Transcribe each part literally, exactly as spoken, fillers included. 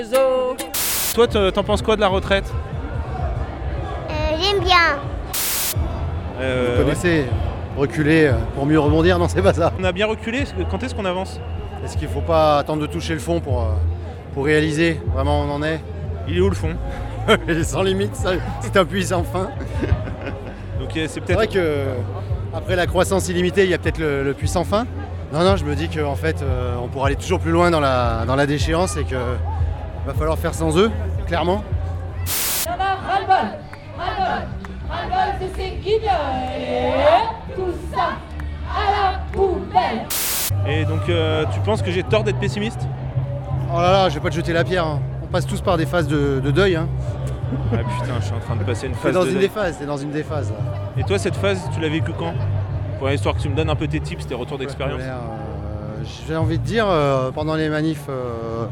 Toi, t'en penses quoi de la retraite? Euh, J'aime bien. euh, Vous connaissez, reculer pour mieux rebondir, non c'est pas ça. On a bien reculé, quand est-ce qu'on avance? Est-ce qu'il ne faut pas attendre de toucher le fond pour, pour réaliser vraiment où on en est? Il est où le fond? Sans limite, ça, c'est un puits sans fin. Donc c'est C'est peut-être... vrai que après la croissance illimitée, il y a peut-être le, le puits sans fin. Non, non, je me dis qu'en fait, euh, on pourra aller toujours plus loin dans la, dans la déchéance et qu'il va falloir faire sans eux, clairement. Il y en a ras-le-bol, ras-le-bol, ras-le-bol de ces guignols. Tout ça à la poubelle. Et donc euh, tu penses que j'ai tort d'être pessimiste? Oh là là, je vais pas te jeter la pierre, hein. On passe tous par des phases de, de deuil. Hein. Ah putain, je suis en train de passer une C'est phase dans de une deuil. des phases, c'est dans une des phases. Là. Et toi, cette phase, tu l'as vécue quand? Pour l'histoire que tu me donnes un peu tes tips, tes retours d'expérience. Euh, J'ai envie de dire, euh, pendant les manifs euh,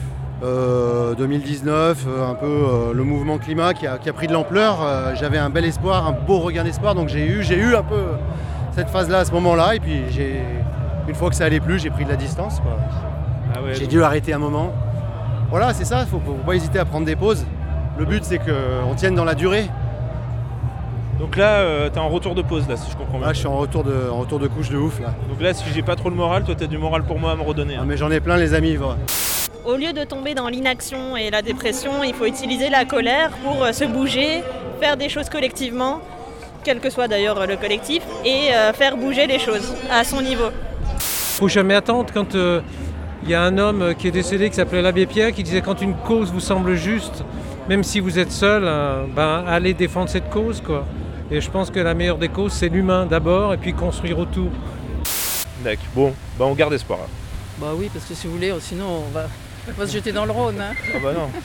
euh, deux mille dix-neuf, euh, un peu euh, le mouvement climat qui a, qui a pris de l'ampleur, euh, j'avais un bel espoir, un beau regain d'espoir, donc j'ai eu, j'ai eu un peu cette phase-là à ce moment-là, et puis j'ai, une fois que ça allait plus, j'ai pris de la distance, quoi. Ah ouais, J'ai donc- dû arrêter un moment. Voilà, c'est ça, il faut, faut pas hésiter à prendre des pauses. Le but, c'est qu'on tienne dans la durée. Donc là, euh, t'es en retour de pause, là, si je comprends bien. Là, je suis en retour de, en retour de couche de ouf, là. Donc là, si j'ai pas trop le moral, toi, t'as du moral pour moi à me redonner. Ah, hein. mais j'en ai plein, les amis. Voilà. Au lieu de tomber dans l'inaction et la dépression, il faut utiliser la colère pour euh, se bouger, faire des choses collectivement, quel que soit d'ailleurs le collectif, et euh, faire bouger les choses à son niveau. Faut jamais attendre quand il euh, y a un homme qui est décédé qui s'appelait l'abbé Pierre qui disait quand une cause vous semble juste, même si vous êtes seul, euh, ben, allez défendre cette cause, quoi. Et je pense que la meilleure des causes, c'est l'humain d'abord et puis construire autour. D'accord, bon, bah on garde espoir. Là. Bah oui, parce que si vous voulez, sinon on va, on va se jeter dans le Rhône. Hein. Ah bah non.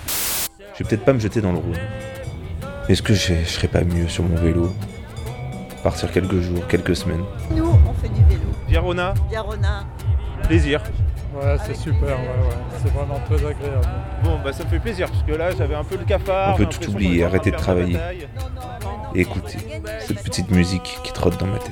Je vais peut-être pas me jeter dans le Rhône. Est-ce que je, je serais pas mieux sur mon vélo? Partir quelques jours, quelques semaines. Nous, on fait du vélo. Virona, Virona. plaisir. Ouais, c'est super, ouais, ouais. C'est vraiment très agréable. Bon, bah ça me fait plaisir, parce que là, j'avais un peu le cafard. On peut j'ai tout l'impression oublier, qu'on est en train arrêter de faire travailler. bataille. Et écoutez cette petite musique qui trotte dans ma tête.